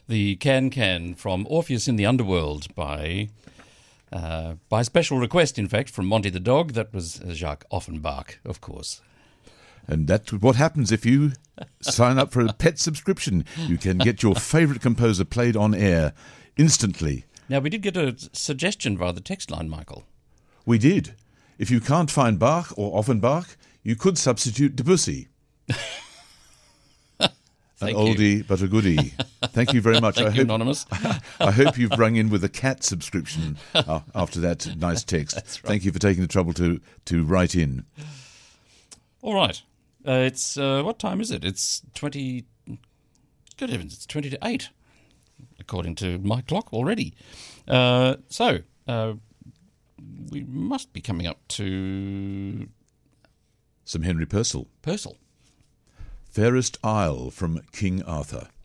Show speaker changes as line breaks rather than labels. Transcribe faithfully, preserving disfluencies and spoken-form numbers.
The Can Can from Orpheus in the Underworld by uh, by special request, in fact, from Monty the Dog. That was Jacques Offenbach, of course.
And that's what happens if you sign up for a pet subscription. You can get your favourite composer played on air instantly.
Now, we did get a suggestion via the text line, Michael.
We did. If you can't find Bach or Offenbach, you could substitute Debussy. An oldie but a goodie. Thank you very much.
Thank
I
you,
hope,
Anonymous.
I hope you've rung in with a cat subscription uh, after that nice text.
That's right.
Thank you for taking the trouble to, to write in.
All right. Uh, it's, uh, what time is it? It's twenty, good heavens, it's twenty to eight, according to my clock already. Uh, so, uh, we must be coming up to
Some Henry Purcell.
Purcell.
Fairest Isle from King Arthur.